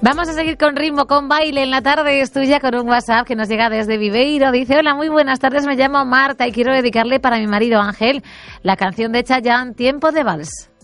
Vamos a seguir con ritmo, con baile. En la tarde es tuya con un WhatsApp que nos llega desde Viveiro. Dice: hola, muy buenas tardes, me llamo Marta y quiero dedicarle para mi marido Ángel la canción de Chayanne, Tiempo de Vals.